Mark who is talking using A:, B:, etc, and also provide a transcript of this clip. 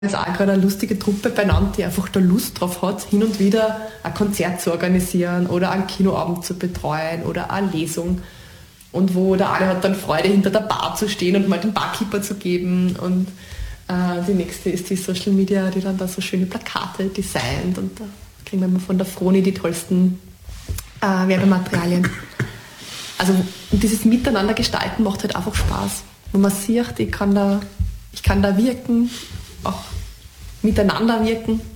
A: jetzt auch gerade eine lustige Truppe beieinander, die einfach da Lust drauf hat, hin und wieder ein Konzert zu organisieren oder einen Kinoabend zu betreuen oder eine Lesung. Und wo der eine hat dann Freude, hinter der Bar zu stehen und mal den Barkeeper zu geben. Und die nächste ist die Social Media, die dann da so schöne Plakate designt. Und da kriegen wir immer von der Froni die tollsten Werbematerialien. Also dieses Miteinander gestalten macht halt einfach Spaß. Wo man sieht, ich kann da wirken, auch miteinander wirken.